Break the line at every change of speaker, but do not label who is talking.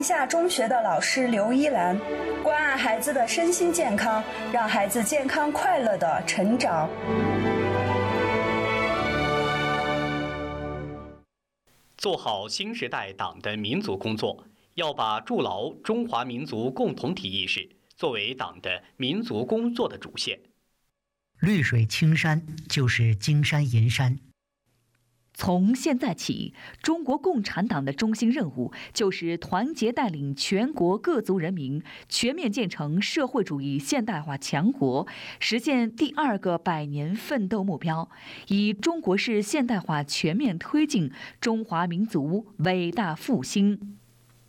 下中学的老师刘依兰，关爱孩子的身心健康，让孩子健康快乐的成长。
做好新时代党的民族工作，要把筑牢中华民族共同体意识作为党的民族工作的主线。
绿水青山就是金山银山。
从现在起，中国共产党的中心任务就是团结带领全国各族人民全面建成社会主义现代化强国，实现第2个100年奋斗目标，以中国式现代化全面推进中华民族伟大复兴。